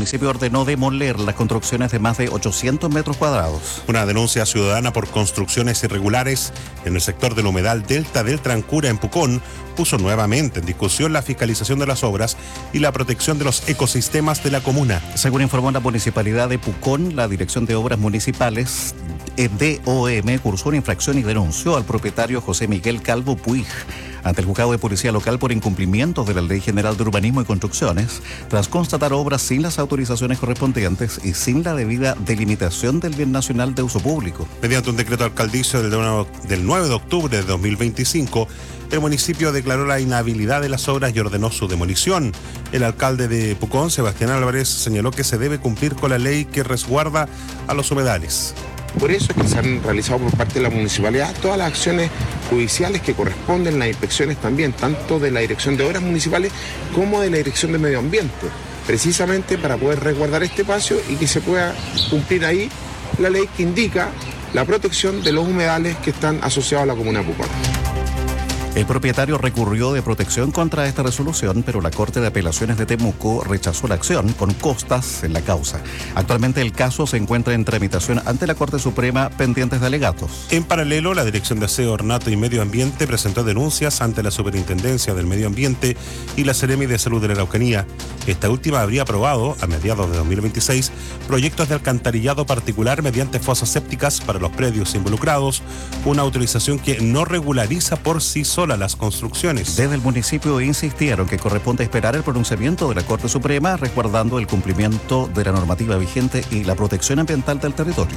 municipio ordenó demoler las construcciones de más de 800 metros cuadrados. Una denuncia ciudadana por construcciones irregulares en el sector del humedal Delta del Trancura en Pucón puso nuevamente en discusión la fiscalización de las obras y la protección de los ecosistemas de la comuna. Según informó la Municipalidad de Pucón, la Dirección de Obras Municipales, DOM, cursó una infracción y denunció al propietario José Miguel Calvo Puig ante el juzgado de policía local por incumplimiento de la Ley General de Urbanismo y Construcciones, tras constatar obras sin las autorizaciones correspondientes y sin la debida delimitación del bien nacional de uso público. Mediante un decreto alcaldicio del 9 de octubre de 2025, el municipio declaró la inhabilidad de las obras y ordenó su demolición. El alcalde de Pucón, Sebastián Álvarez, señaló que se debe cumplir con la ley que resguarda a los humedales. Por eso es que se han realizado por parte de la municipalidad todas las acciones judiciales que corresponden, las inspecciones también, tanto de la Dirección de Obras Municipales como de la Dirección de Medio Ambiente, precisamente para poder resguardar este espacio y que se pueda cumplir ahí la ley que indica la protección de los humedales que están asociados a la comuna de Pucón. El propietario recurrió de protección contra esta resolución, pero la Corte de Apelaciones de Temuco rechazó la acción con costas en la causa. Actualmente el caso se encuentra en tramitación ante la Corte Suprema pendientes de alegatos. En paralelo, la Dirección de Aseo, Ornato y Medio Ambiente presentó denuncias ante la Superintendencia del Medio Ambiente y la Seremi de Salud de la Araucanía. Esta última habría aprobado, a mediados de 2026, proyectos de alcantarillado particular mediante fosas sépticas para los predios involucrados, una autorización que no regulariza por sí sola las construcciones. Desde el municipio insistieron que corresponde esperar el pronunciamiento de la Corte Suprema, resguardando el cumplimiento de la normativa vigente y la protección ambiental del territorio.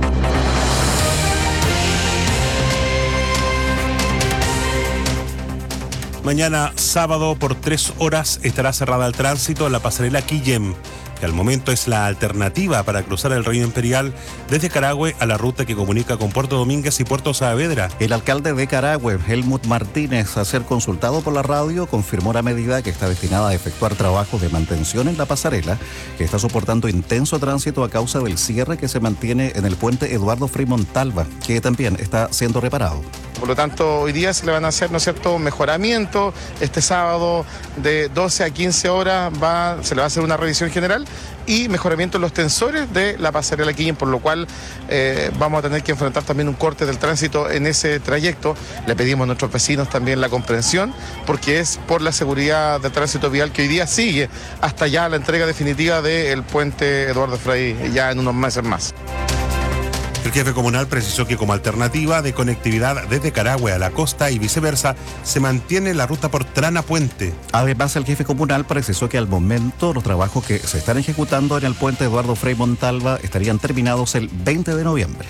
Mañana sábado por 3 horas estará cerrada al tránsito en la pasarela Quillem, que al momento es la alternativa para cruzar el Río Imperial desde Carahue a la ruta que comunica con Puerto Domínguez y Puerto Saavedra. El alcalde de Carahue, Helmut Martínez, a ser consultado por la radio, confirmó la medida que está destinada a efectuar trabajos de mantención en la pasarela, que está soportando intenso tránsito a causa del cierre que se mantiene en el puente Eduardo Frei Montalva, que también está siendo reparado. Por lo tanto, hoy día se le van a hacer, ¿no es cierto?, mejoramiento. Este sábado de 12 a 15 horas se le va a hacer una revisión general y mejoramiento en los tensores de la pasarela Quillem, por lo cual vamos a tener que enfrentar también un corte del tránsito en ese trayecto. Le pedimos a nuestros vecinos también la comprensión, porque es por la seguridad del tránsito vial que hoy día sigue hasta ya la entrega definitiva del puente Eduardo Frei, ya en unos meses más. El jefe comunal precisó que como alternativa de conectividad desde Carahue a la costa y viceversa, se mantiene la ruta por Trana Puente. Además, el jefe comunal precisó que al momento los trabajos que se están ejecutando en el puente Eduardo Frei Montalva estarían terminados el 20 de noviembre.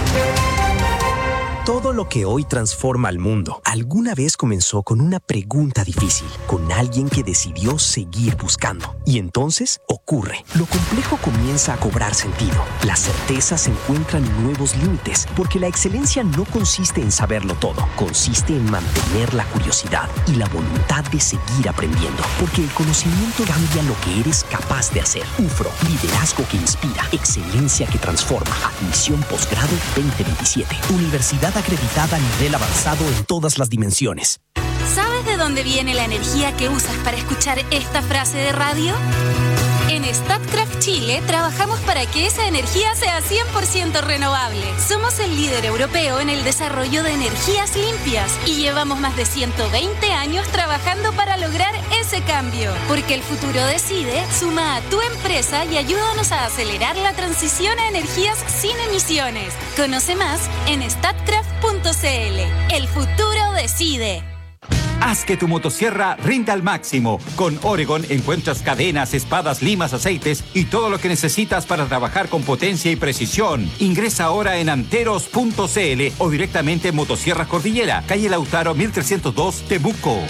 Todo lo que hoy transforma al mundo alguna vez comenzó con una pregunta difícil, con alguien que decidió seguir buscando. Y entonces ocurre. Lo complejo comienza a cobrar sentido. Las certezas encuentran nuevos límites, porque la excelencia no consiste en saberlo todo, consiste en mantener la curiosidad y la voluntad de seguir aprendiendo, porque el conocimiento cambia lo que eres capaz de hacer. UFRO, liderazgo que inspira, excelencia que transforma. Admisión posgrado 2027. Universidad acreditada a nivel avanzado en todas las dimensiones. ¿Sabes de dónde viene la energía que usas para escuchar esta frase de radio? En Statkraft Chile trabajamos para que esa energía sea 100% renovable. Somos el líder europeo en el desarrollo de energías limpias y llevamos más de 120 años trabajando para lograr ese cambio. Porque el futuro decide, suma a tu empresa y ayúdanos a acelerar la transición a energías sin emisiones. Conoce más en statkraft.cl. El futuro decide. Haz que tu motosierra rinda al máximo. Con Oregon encuentras cadenas, espadas, limas, aceites y todo lo que necesitas para trabajar con potencia y precisión. Ingresa ahora en anteros.cl o directamente en Motosierras Cordillera, calle Lautaro 1302, Temuco.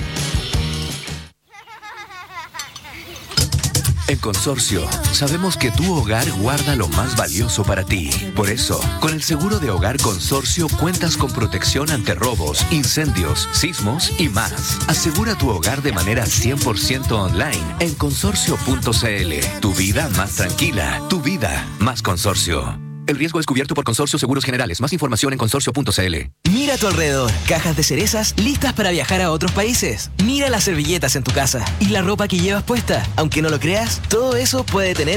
En Consorcio, sabemos que tu hogar guarda lo más valioso para ti. Por eso, con el seguro de hogar Consorcio cuentas con protección ante robos, incendios, sismos y más. Asegura tu hogar de manera 100% online en consorcio.cl. Tu vida más tranquila, tu vida más Consorcio. El riesgo es cubierto por Consorcio Seguros Generales. Más información en consorcio.cl. Mira a tu alrededor. Cajas de cerezas listas para viajar a otros países. Mira las servilletas en tu casa y la ropa que llevas puesta. Aunque no lo creas, todo eso puede tener